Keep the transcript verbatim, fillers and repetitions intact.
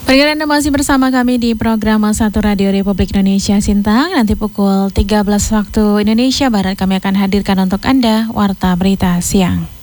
Pendengar Anda masih bersama kami di program Satu Radio Republik Indonesia Sintang. Nanti pukul tiga belas waktu Indonesia Barat kami akan hadirkan untuk Anda Warta Berita Siang.